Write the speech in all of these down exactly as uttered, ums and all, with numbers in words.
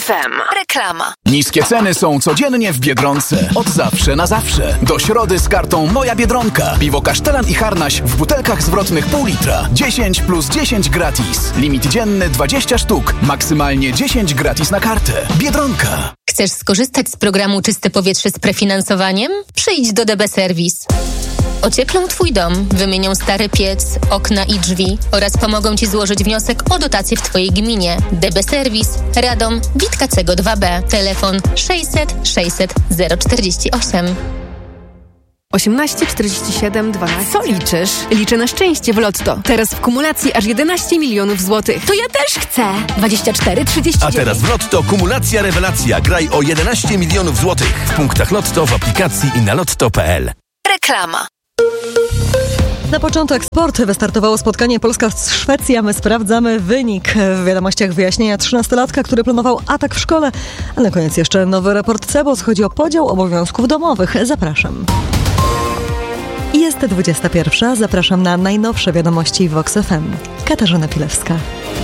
F M. Reklama. Niskie ceny są codziennie w Biedronce. Od zawsze na zawsze. Do środy z kartą Moja Biedronka. Piwo Kasztelan i Harnaś w butelkach zwrotnych pół litra. dziesięć plus dziesięć gratis. Limit dzienny dwadzieścia sztuk. Maksymalnie dziesięć gratis na kartę. Biedronka. Chcesz skorzystać z programu Czyste Powietrze z prefinansowaniem? Przyjdź do D B Service. Ocieplą Twój dom, wymienią stary piec, okna i drzwi oraz pomogą Ci złożyć wniosek o dotację w Twojej gminie. D B Service, Radom, Witkacego dwa B. Telefon sześćset sześćset zero czterdzieści osiem. osiemnaście czterdzieści siedem dwanaście. Co liczysz? Liczę na szczęście w Lotto. Teraz w kumulacji aż jedenaście milionów złotych. To ja też chcę! dwadzieścia cztery trzydzieści dziewięć. A teraz w Lotto kumulacja rewelacja. Graj o jedenaście milionów złotych. W punktach Lotto, w aplikacji i na lotto kropka p l. Reklama. Na początek sport. Wystartowało spotkanie Polska-Szwecja. My sprawdzamy wynik. W wiadomościach wyjaśnienia trzynastolatka, który planował atak w szkole. A na koniec jeszcze nowy raport C E B O S. Chodzi o podział obowiązków domowych. Zapraszam. Jest dwudziesta pierwsza. Zapraszam na najnowsze wiadomości Vox F M. Katarzyna Pilewska.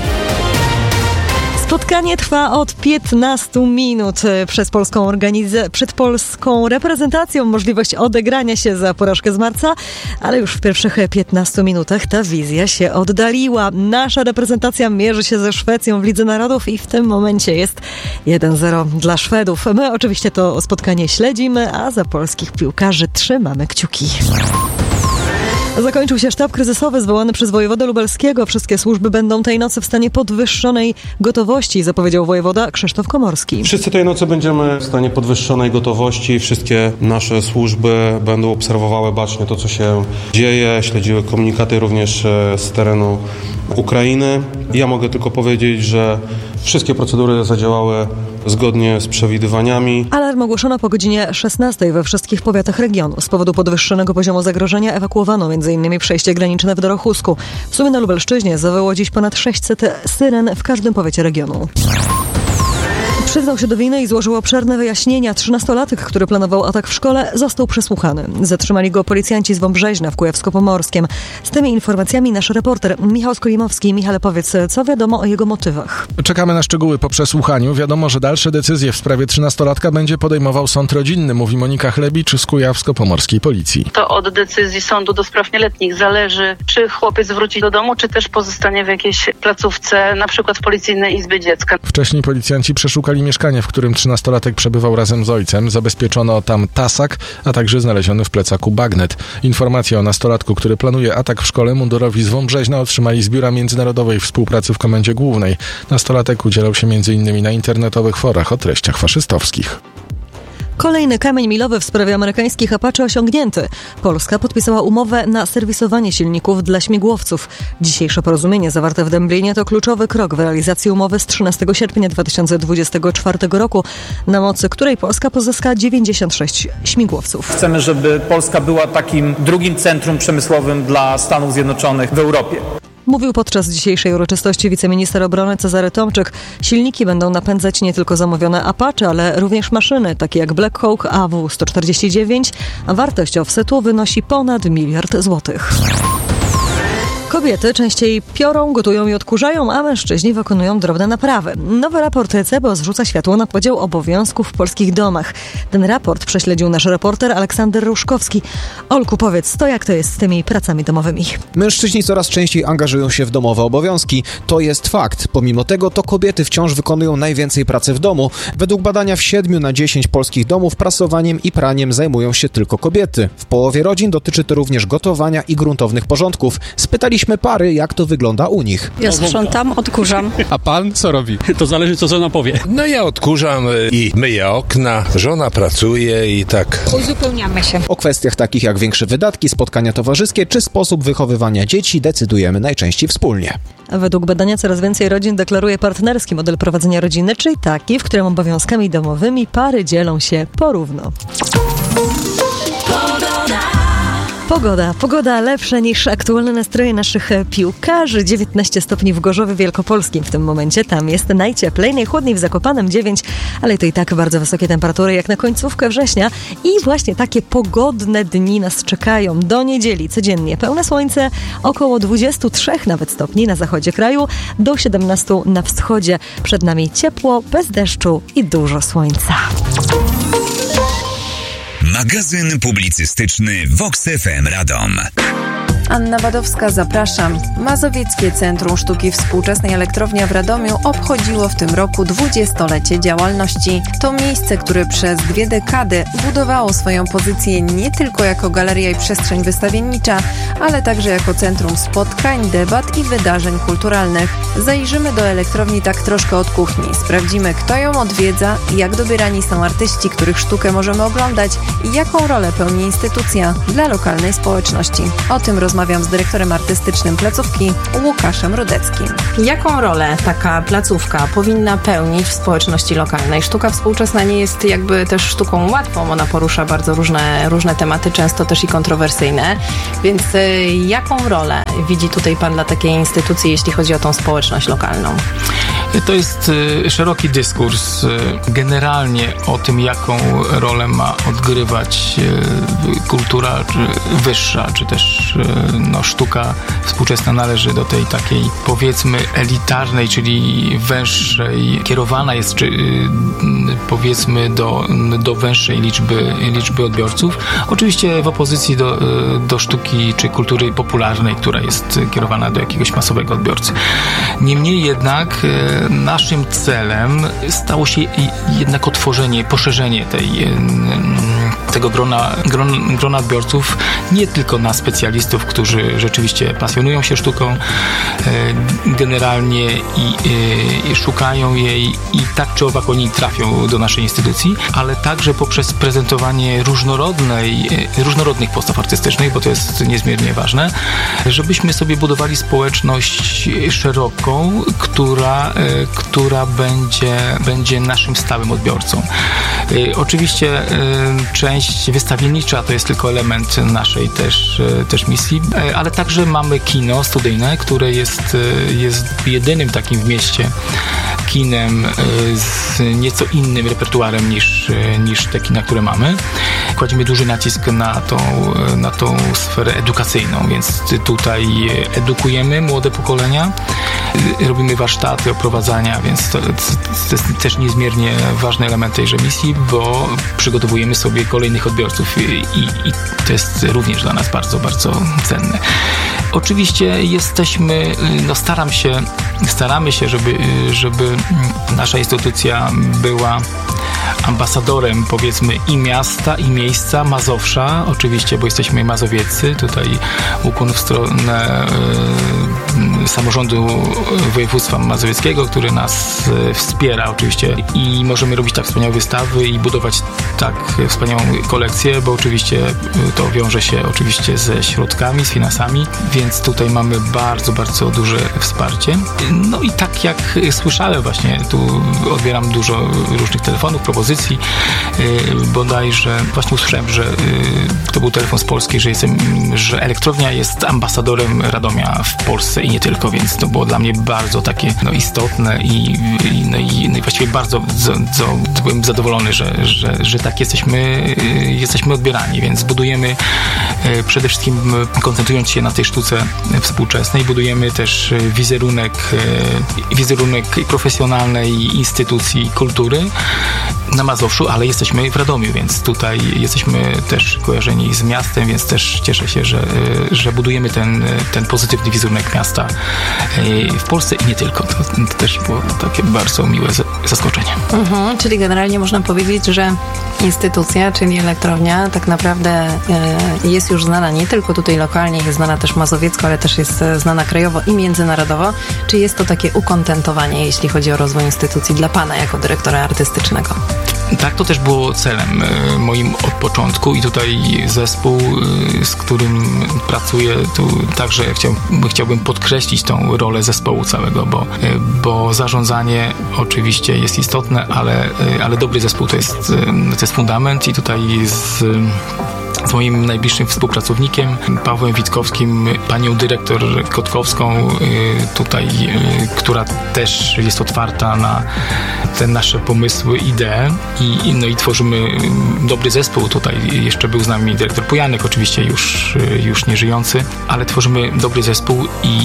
Spotkanie trwa od piętnastu minut. Przez polską organiza- przed polską reprezentacją możliwość odegrania się za porażkę z marca, ale już w pierwszych piętnastu minutach ta wizja się oddaliła. Nasza reprezentacja mierzy się ze Szwecją w Lidze Narodów i w tym momencie jest jeden zero dla Szwedów. My oczywiście to spotkanie śledzimy, a za polskich piłkarzy trzymamy kciuki. Zakończył się sztab kryzysowy zwołany przez wojewodę lubelskiego. Wszystkie służby będą tej nocy w stanie podwyższonej gotowości, zapowiedział wojewoda Krzysztof Komorski. Wszyscy tej nocy będziemy w stanie podwyższonej gotowości. Wszystkie nasze służby będą obserwowały bacznie to, co się dzieje, śledziły komunikaty również z terenu Ukrainy. Ja mogę tylko powiedzieć, że wszystkie procedury zadziałały zgodnie z przewidywaniami. Alarm ogłoszono po godzinie szesnastej we wszystkich powiatach regionu. Z powodu podwyższonego poziomu zagrożenia ewakuowano m.in. przejście graniczne w Dorochusku. W sumie na Lubelszczyźnie zawyło dziś ponad sześćset syren w każdym powiecie regionu. Przyznał się do winy i złożył obszerne wyjaśnienia. Trzynastolatek, który planował atak w szkole, został przesłuchany. Zatrzymali go policjanci z Wąbrzeźna w Kujawsko-Pomorskiem. Z tymi informacjami nasz reporter Michał Skolimowski. Michale, powiedz, co wiadomo o jego motywach? Czekamy na szczegóły po przesłuchaniu. Wiadomo, że dalsze decyzje w sprawie trzynastolatka będzie podejmował sąd rodzinny, mówi Monika Chlebicz z Kujawsko-Pomorskiej Policji. To od decyzji sądu do spraw nieletnich zależy, czy chłopiec wróci do domu, czy też pozostanie w jakiejś placówce, na przykład w policyjnej izbie dziecka. Wcześniej policjanci przeszukali mieszkanie, w którym trzynastolatek przebywał razem z ojcem. Zabezpieczono tam tasak, a także znaleziony w plecaku bagnet. Informacje o nastolatku, który planuje atak w szkole, mundurowi z Wąbrzeźna otrzymali z Biura Międzynarodowej Współpracy w Komendzie Głównej. Nastolatek udzielał się między innymi na internetowych forach o treściach faszystowskich. Kolejny kamień milowy w sprawie amerykańskich Apache osiągnięty. Polska podpisała umowę na serwisowanie silników dla śmigłowców. Dzisiejsze porozumienie zawarte w Dęblinie to kluczowy krok w realizacji umowy z trzynastego sierpnia dwa tysiące dwudziestego czwartego roku, na mocy której Polska pozyska dziewięćdziesiąt sześć śmigłowców. Chcemy, żeby Polska była takim drugim centrum przemysłowym dla Stanów Zjednoczonych w Europie. Mówił podczas dzisiejszej uroczystości wiceminister obrony Cezary Tomczyk. Silniki będą napędzać nie tylko zamówione Apache, ale również maszyny, takie jak Black Hawk A W sto czterdzieści dziewięć, a wartość offsetu wynosi ponad miliard złotych. Kobiety częściej piorą, gotują i odkurzają, a mężczyźni wykonują drobne naprawy. Nowy raport C E B O S rzuca światło na podział obowiązków w polskich domach. Ten raport prześledził nasz reporter Aleksander Ruszkowski. Olku, powiedz, to jak to jest z tymi pracami domowymi? Mężczyźni coraz częściej angażują się w domowe obowiązki. To jest fakt. Pomimo tego to kobiety wciąż wykonują najwięcej pracy w domu. Według badania w siedmiu na dziesięć polskich domów prasowaniem i praniem zajmują się tylko kobiety. W połowie rodzin dotyczy to również gotowania i gruntownych porządków. Spytaliśmy pary, jak to wygląda u nich. Ja sprzątam, odkurzam. A pan co robi? To zależy, co żona powie. No ja odkurzam i myję okna, żona pracuje i tak. Uzupełniamy się. O kwestiach takich jak większe wydatki, spotkania towarzyskie czy sposób wychowywania dzieci decydujemy najczęściej wspólnie. Według badania coraz więcej rodzin deklaruje partnerski model prowadzenia rodziny, czyli taki, w którym obowiązkami domowymi pary dzielą się porówno. Pogoda. Pogoda lepsza niż aktualne nastroje naszych piłkarzy. dziewiętnaście stopni w Gorzowie Wielkopolskim w tym momencie. Tam jest najcieplej, najchłodniej w Zakopanem dziewięć, ale to i tak bardzo wysokie temperatury jak na końcówkę września. I właśnie takie pogodne dni nas czekają. Do niedzieli codziennie pełne słońce, około dwadzieścia trzy nawet stopni na zachodzie kraju, do siedemnaście na wschodzie. Przed nami ciepło, bez deszczu i dużo słońca. Magazyn publicystyczny Vox F M Radom. Anna Wadowska, zapraszam. Mazowieckie Centrum Sztuki Współczesnej Elektrownia w Radomiu obchodziło w tym roku dwudziestolecie działalności. To miejsce, które przez dwie dekady budowało swoją pozycję nie tylko jako galeria i przestrzeń wystawiennicza, ale także jako centrum spotkań, debat i wydarzeń kulturalnych. Zajrzymy do elektrowni tak troszkę od kuchni. Sprawdzimy, kto ją odwiedza, jak dobierani są artyści, których sztukę możemy oglądać i jaką rolę pełni instytucja dla lokalnej społeczności. O tym rozmawiamy. Rozmawiam z dyrektorem artystycznym placówki Łukaszem Rudeckim. Jaką rolę taka placówka powinna pełnić w społeczności lokalnej? Sztuka współczesna nie jest jakby też sztuką łatwą. Ona porusza bardzo różne, różne tematy, często też i kontrowersyjne. Więc y, jaką rolę widzi tutaj Pan dla takiej instytucji, jeśli chodzi o tą społeczność lokalną? To jest y, szeroki dyskurs y, generalnie o tym, jaką rolę ma odgrywać y, kultura czy wyższa, czy też y, no, sztuka współczesna należy do tej takiej, powiedzmy, elitarnej, czyli węższej, kierowana jest, czy y, powiedzmy do, do węższej liczby, liczby odbiorców. Oczywiście w opozycji do, y, do sztuki czy kultury popularnej, która jest kierowana do jakiegoś masowego odbiorcy. Niemniej jednak y, naszym celem stało się jednak otworzenie, poszerzenie tej, tego grona, grona, grona odbiorców nie tylko na specjalistów, którzy rzeczywiście pasjonują się sztuką generalnie i, i szukają jej i tak czy owak oni trafią do naszej instytucji, ale także poprzez prezentowanie różnorodnej, różnorodnych postaw artystycznych, bo to jest niezmiernie ważne, żebyśmy sobie budowali społeczność szeroką, która która będzie, będzie naszym stałym odbiorcą. Y, oczywiście y, część wystawiennicza to jest tylko element naszej też, y, też misji, y, ale także mamy kino studyjne, które jest, y, jest jedynym takim w mieście kinem y, z nieco innym repertuarem niż, y, niż te kina, które mamy. Kładziemy duży nacisk na tą, na tą sferę edukacyjną, więc tutaj edukujemy młode pokolenia, y, robimy warsztaty, oprowadzania, więc to, to jest też niezmiernie ważny element tejże misji, bo przygotowujemy sobie kolejnych odbiorców i, i, i to jest również dla nas bardzo, bardzo cenne. Oczywiście jesteśmy, no staram się, staramy się, żeby, żeby nasza instytucja była ambasadorem, powiedzmy, i miasta, i miejsca Mazowsza, oczywiście, bo jesteśmy mazowieccy, tutaj ukłon w stronę y, samorządu województwa mazowieckiego, który nas y, wspiera oczywiście i możemy robić tak wspaniałe wystawy i budować tak wspaniałą kolekcję, bo oczywiście y, to wiąże się oczywiście ze środkami, z finansami, więc tutaj mamy bardzo, bardzo duże wsparcie. No i tak jak słyszałem właśnie, tu odbieram dużo różnych telefonów, propozycji, yy, bodajże właśnie usłyszałem, że yy, to był telefon z Polski, że, jestem, że elektrownia jest ambasadorem Radomia w Polsce i nie tylko, więc to było dla mnie bardzo takie no, istotne i, i, no, i, no i właściwie bardzo za, za, byłem zadowolony, że, że, że tak jesteśmy, yy, jesteśmy odbierani, więc budujemy yy, przede wszystkim koncentrując się na tej sztuce współczesnej, budujemy też wizerunek, yy, wizerunek profesjonalnej instytucji kultury na Mazowszu, ale jesteśmy w Radomiu, więc tutaj jesteśmy też kojarzeni z miastem, więc też cieszę się, że, że budujemy ten, ten pozytywny wizerunek miasta w Polsce i nie tylko. To, to też było takie bardzo miłe zaskoczenie. Mhm, czyli generalnie można powiedzieć, że instytucja, czyli elektrownia tak naprawdę jest już znana nie tylko tutaj lokalnie, jest znana też mazowiecko, ale też jest znana krajowo i międzynarodowo. Czy jest to takie ukontentowanie, jeśli chodzi o rozwój instytucji dla Pana jako dyrektora artystycznego? Tak, to też było celem y, moim od początku i tutaj zespół, y, z którym pracuję, tu także chciał, chciałbym podkreślić tą rolę zespołu całego, bo, y, bo zarządzanie oczywiście jest istotne, ale, y, ale dobry zespół to jest, y, to jest fundament i tutaj z z moim najbliższym współpracownikiem, Pawłem Witkowskim, panią dyrektor Kotkowską, tutaj, która też jest otwarta na te nasze pomysły, idee i, no i tworzymy dobry zespół. Tutaj jeszcze był z nami dyrektor Pujanek, oczywiście już, już nie żyjący, ale tworzymy dobry zespół i,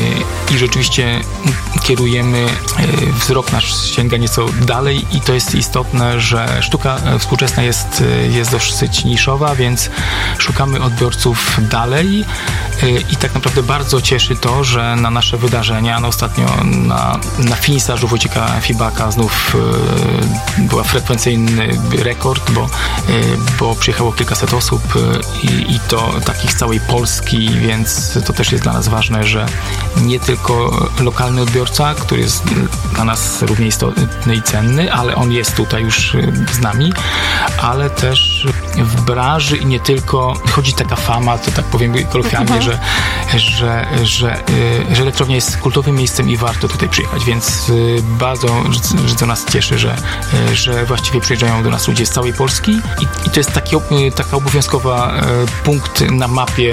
i rzeczywiście kierujemy wzrok nasz, sięga nieco dalej i to jest istotne, że sztuka współczesna jest, jest dosyć niszowa, więc szukamy odbiorców dalej i tak naprawdę bardzo cieszy to, że na nasze wydarzenia, no ostatnio na, na finisarzu Wojciecha Fibaka znów y, była frekwencyjny rekord, bo, y, bo przyjechało kilkaset osób y, i to takich z całej Polski, więc to też jest dla nas ważne, że nie tylko lokalny odbiorca, który jest dla nas równie istotny i cenny, ale on jest tutaj już z nami, ale też w branży i nie tylko chodzi taka fama, to tak powiem kolokwialnie, że, że, że, że elektrownia jest kultowym miejscem i warto tutaj przyjechać, więc bardzo, że to nas cieszy, że, że właściwie przyjeżdżają do nas ludzie z całej Polski i, i to jest taki, taka obowiązkowa punkt na mapie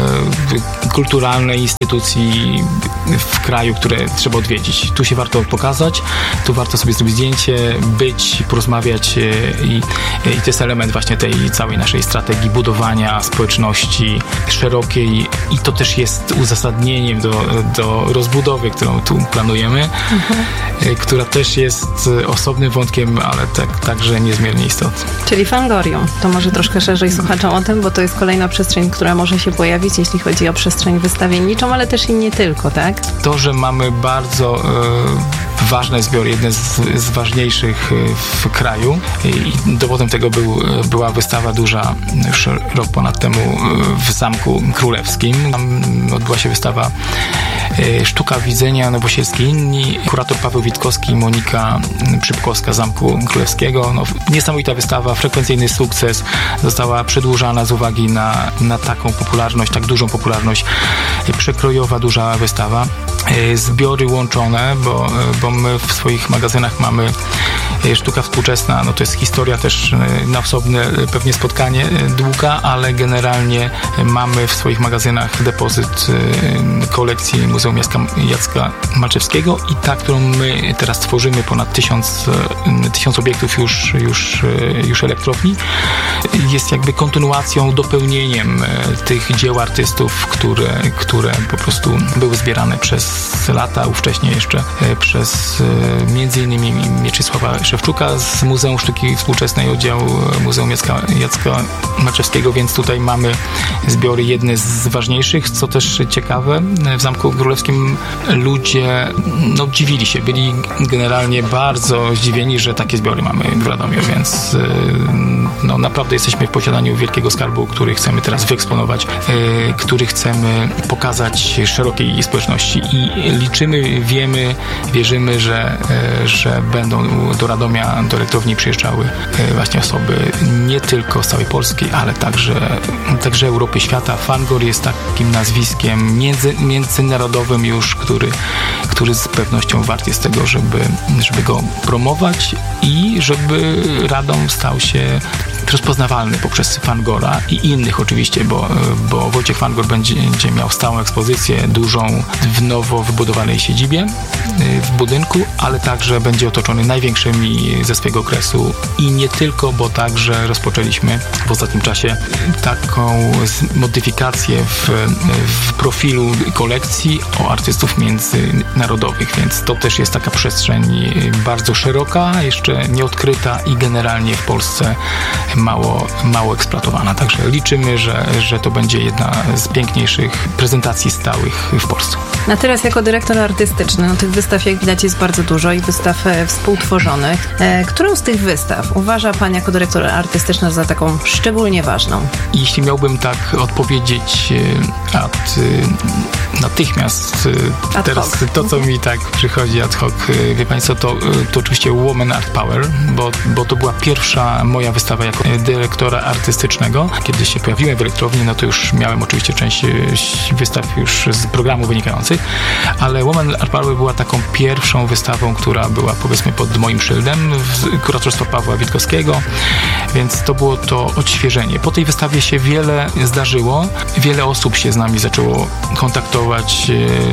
kulturalnej instytucji w kraju, które trzeba odwiedzić. Tu się warto pokazać, tu warto sobie zrobić zdjęcie, być, porozmawiać i, i to jest element właśnie tej całej naszej strategii budowania społeczności szerokiej i to też jest uzasadnieniem do, do rozbudowy, którą tu planujemy, mhm. która też jest osobnym wątkiem, ale tak, także niezmiernie istotny. Czyli Fangorium. To może troszkę szerzej słuchaczom o tym, bo to jest kolejna przestrzeń, która może się pojawić, jeśli chodzi o przestrzeń wystawienniczą, ale też i nie tylko, tak? To, że mamy bardzo e, ważne zbiory, jedne z, z ważniejszych w kraju i dowodem tego był, była wystawa duża już rok ponad temu w Zamku Królewskim. Tam odbyła się wystawa Sztuka widzenia Nowosielskiej inni, kurator Paweł Witkowski i Monika Przypkowska z Zamku Królewskiego. No, niesamowita wystawa, frekwencyjny sukces, została przedłużana z uwagi na, na taką popularność, tak dużą popularność, przekrojowa, duża wystawa. Zbiory łączone, bo, bo my w swoich magazynach mamy sztuka współczesna, no to jest historia też na osobne pewnie spotkanie długa, ale generalnie mamy w swoich magazynach depozyt kolekcji Muzeum Jacka, Jacka Malczewskiego i ta, którą my teraz tworzymy, ponad tysiąc, tysiąc obiektów już, już, już elektrowni, jest jakby kontynuacją, dopełnieniem tych dzieł artystów, które, które po prostu były zbierane przez lata, ówcześnie jeszcze przez między innymi Mieczysława Szewczuka z Muzeum Sztuki Współczesnej, oddziału Muzeum Jacka, Jacka Malczewskiego, więc tutaj mamy zbiory jedne z ważniejszych, co też ciekawe. W Zamku Królewskim ludzie no, dziwili się, byli generalnie bardzo zdziwieni, że takie zbiory mamy w Radomiu, więc no, naprawdę jesteśmy w posiadaniu wielkiego skarbu, który chcemy teraz wyeksponować, który chcemy pokazać szerokiej społeczności i liczymy, wiemy, wierzymy, że, że będą do Radomia, do elektrowni przyjeżdżały właśnie osoby nie tylko z całej Polski, ale także, także Europy, świata. Fangor jest takim nazwiskiem między, międzynarodowym już, który, który z pewnością wart jest tego, żeby, żeby go promować i żeby Radom stał się rozpoznawalny poprzez Fangora i innych oczywiście, bo, bo Wojciech Fangor będzie, będzie miał stałą ekspozycję, dużą w nowo wybudowanej siedzibie w budynku, ale także będzie otoczony największymi ze swojego okresu i nie tylko, bo także rozpoczęliśmy w ostatnim czasie taką modyfikację w, w profilu kolekcji o artystów międzynarodowych, więc to też jest taka przestrzeń bardzo szeroka, jeszcze nieodkryta i generalnie w Polsce mało, mało eksploatowana. Także liczymy, że, że to będzie jedna z piękniejszych prezentacji stałych w Polsce. A teraz jako dyrektor artystyczny, no tych wystaw jak widać jest bardzo dużo i wystaw e, współtworzonych. E, którą z tych wystaw uważa Pan jako dyrektor artystyczny za taką szczególnie ważną? Jeśli miałbym tak odpowiedzieć e, ad, e, natychmiast e, ad teraz hoc. To, co mi tak przychodzi ad hoc, e, wie Państwo, to, to oczywiście Woman Art Power, bo, bo to była pierwsza moja wystawa jako dyrektora artystycznego. Kiedy się pojawiłem w Elektrowni, no to już miałem oczywiście część wystaw już z programu wynikających, ale Woman Art Ballet była taką pierwszą wystawą, która była powiedzmy pod moim szyldem kuratorstwa Pawła Witkowskiego, więc to było to odświeżenie. Po tej wystawie się wiele zdarzyło, wiele osób się z nami zaczęło kontaktować.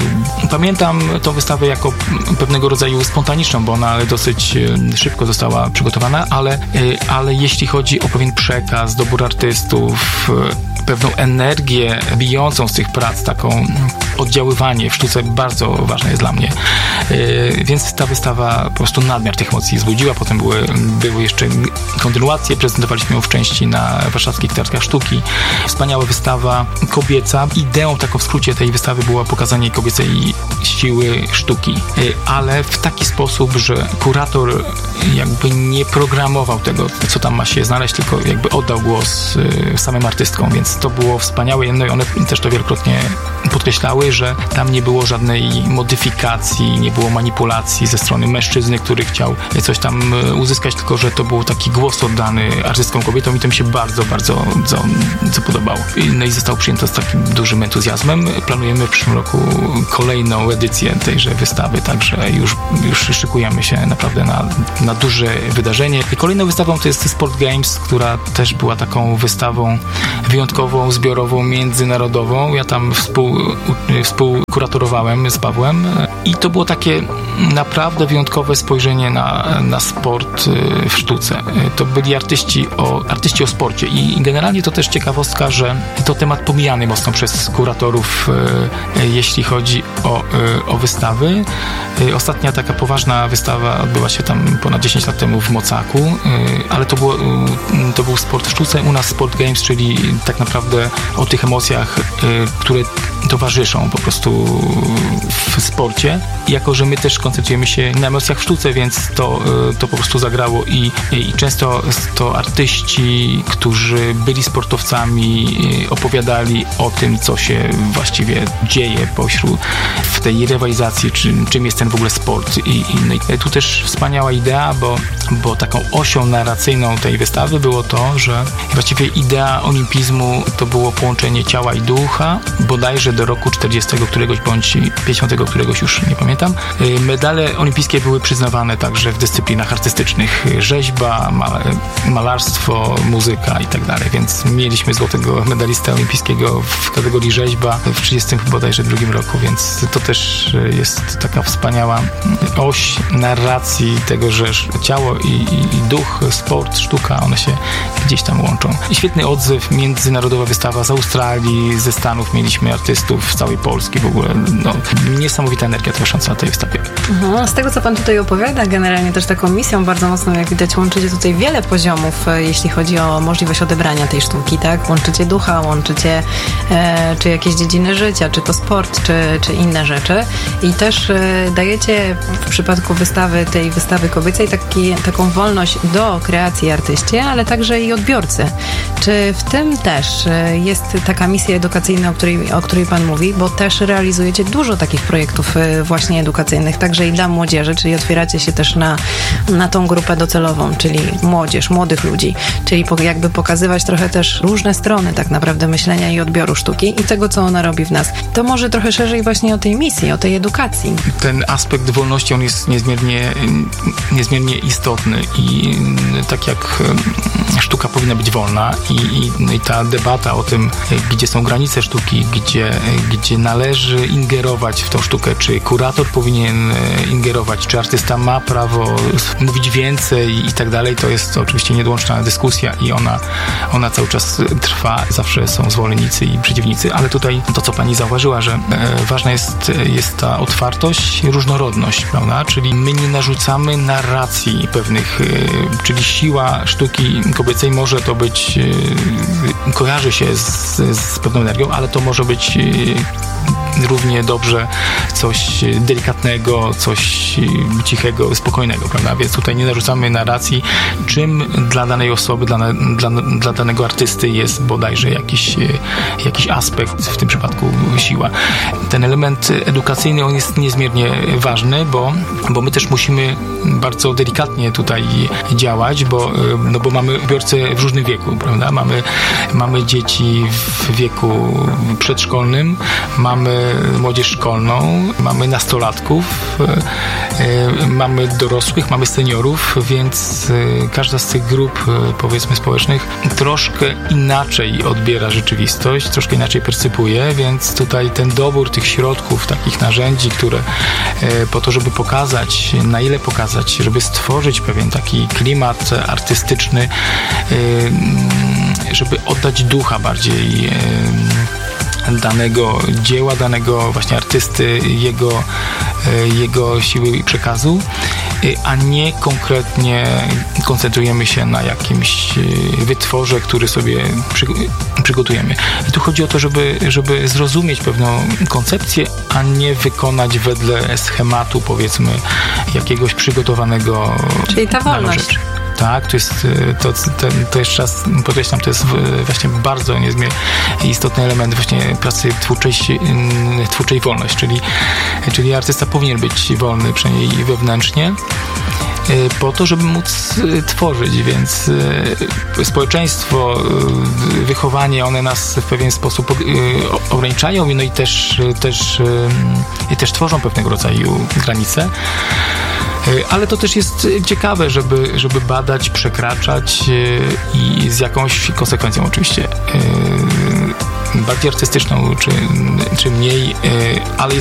Pamiętam tą wystawę jako pewnego rodzaju spontaniczną, bo ona dosyć szybko została przygotowana, ale, ale jeśli chodzi o pewien przekaz, dobór artystów, pewną energię bijącą z tych prac, taką oddziaływanie w sztuce bardzo ważne jest dla mnie. Yy, więc ta wystawa po prostu nadmiar tych emocji wzbudziła. Potem były, były jeszcze kontynuacje, prezentowaliśmy ją w części na warszawskich targach sztuki. Wspaniała wystawa kobieca. Ideą taką w skrócie tej wystawy było pokazanie kobiecej siły sztuki, yy, ale w taki sposób, że kurator jakby nie programował tego, co tam ma się znaleźć, tylko jakby oddał głos yy, samym artystkom, więc to było wspaniałe. No i one też to wielokrotnie podkreślały, że tam nie było żadnej modyfikacji, nie było manipulacji ze strony mężczyzny, który chciał coś tam uzyskać, tylko że to był taki głos oddany artystkom kobietom i to mi się bardzo, bardzo co, co podobało. No i zostało przyjęto z takim dużym entuzjazmem. Planujemy w przyszłym roku kolejną edycję tejże wystawy, także już, już szykujemy się naprawdę na, na duże wydarzenie. I kolejną wystawą to jest Sport Games, która też była taką wystawą wyjątkową, zbiorową, międzynarodową. Ja tam współ, współkuratorowałem z Pawłem i to było takie naprawdę wyjątkowe spojrzenie na, na sport w sztuce. To byli artyści o, artyści o sporcie i generalnie to też ciekawostka, że to temat pomijany mocno przez kuratorów, jeśli chodzi o, o wystawy. Ostatnia taka poważna wystawa odbyła się tam ponad dziesięć lat temu w Mocaku, ale to, było, to był sport w sztuce. U nas Sport Games, czyli tak naprawdę o tych emocjach, które towarzyszą po prostu w sporcie. Jako że my też koncentrujemy się na emocjach w sztuce, więc to, to po prostu zagrało i, i często to artyści, którzy byli sportowcami, opowiadali o tym, co się właściwie dzieje pośród w tej rywalizacji, czy, czym jest ten w ogóle sport. I, i, no i tu też wspaniała idea, bo, bo taką osią narracyjną tej wystawy było to, że właściwie idea olimpizmu to było połączenie ciała i ducha, bodajże do roku czterdziestego któregoś bądź pięćdziesiątego któregoś, już nie pamiętam. Medale olimpijskie były przyznawane także w dyscyplinach artystycznych. Rzeźba, malarstwo, muzyka i tak dalej, więc mieliśmy złotego medalistę olimpijskiego w kategorii rzeźba w trzydziestym bodajże drugim roku, więc to też jest taka wspaniała oś narracji tego, że ciało i, i, i duch, sport, sztuka, one się gdzieś tam łączą. I świetny odzew, międzynarodowa wystawa z Australii, ze Stanów mieliśmy artystów z całej Polski, w ogóle no, niesamowita energia towarzysząca tej wystawie. Mhm. Z tego, co pan tutaj opowiada, generalnie też taką misją bardzo mocną, jak widać, łączycie tutaj wiele poziomów, jeśli chodzi o możliwość odebrania tej sztuki, tak? Łączycie ducha, łączycie e, czy jakieś dziedziny życia, czy to sport, czy, czy inne rzeczy i też e, dajecie w przypadku wystawy, tej wystawy kobiecej taki, taką wolność do kreacji artyście, ale także i odbiorcy. Czy w tym też jest taka misja edukacyjna, o której, o której pan mówi, bo też realizujecie dużo takich projektów właśnie edukacyjnych, także i dla młodzieży, czyli otwieracie się też na, na tą grupę docelową, czyli młodzież, młodych ludzi, czyli jakby pokazywać trochę też różne strony tak naprawdę myślenia i odbioru sztuki i tego, co ona robi w nas. To może trochę szerzej właśnie o tej misji, o tej edukacji. Ten aspekt wolności, on jest niezmiernie, niezmiernie istotny i tak jak sztuka powinna być wolna i, i, no i ta debata o tym, gdzie są granice sztuki, gdzie, gdzie należy ingerować w tą sztukę, czy kurator powinien ingerować, czy artysta ma prawo mówić więcej i tak dalej, to jest to oczywiście nieodłączna dyskusja i ona, ona cały czas trwa. Zawsze są zwolennicy i przeciwnicy, ale tutaj to, co pani zauważyła, że e, ważna jest, jest ta otwartość, różnorodność, prawda? Czyli my nie narzucamy narracji pewnych, e, czyli siła sztuki kobiecej może to być, e, kojarzy się z, z pewną energią, ale to może być e, równie dobrze coś delikatnego, coś cichego, spokojnego, prawda? Więc tutaj nie narzucamy narracji, czym dla danej osoby, dla, dla, dla danego artysty jest bodajże jakiś, jakiś aspekt, w tym przypadku siła. Ten element edukacyjny, on jest niezmiernie ważny, bo, bo my też musimy bardzo delikatnie tutaj działać, bo, no bo mamy odbiorcę w różnym wieku, prawda? Mamy, mamy dzieci w wieku przedszkolnym, mamy młodzież szkolną, mamy nastolatków, mamy dorosłych, mamy seniorów, więc każda z tych grup, powiedzmy, społecznych troszkę inaczej odbiera rzeczywistość, troszkę inaczej percypuje, więc tutaj ten dobór tych środków, takich narzędzi, które po to, żeby pokazać, na ile pokazać, żeby stworzyć pewien taki klimat artystyczny, żeby oddać ducha bardziej danego dzieła, danego właśnie artysty, jego, jego siły i przekazu, a nie konkretnie koncentrujemy się na jakimś wytworze, który sobie przygotujemy. I tu chodzi o to, żeby, żeby zrozumieć pewną koncepcję, a nie wykonać wedle schematu, powiedzmy, jakiegoś przygotowanego. Czyli ta wolność. Tak, to jest, to, to, to jeszcze raz podkreślam, to jest właśnie bardzo niezmiernie istotny element właśnie pracy twórczej, twórczej wolność, czyli, czyli artysta powinien być wolny, przynajmniej wewnętrznie, po to, żeby móc tworzyć, więc społeczeństwo, wychowanie, one nas w pewien sposób ograniczają, no i też, też, i też tworzą pewnego rodzaju granice. Ale to też jest ciekawe, żeby, żeby badać, przekraczać i z jakąś konsekwencją oczywiście. Bardziej artystyczną, czy, czy mniej, ale jest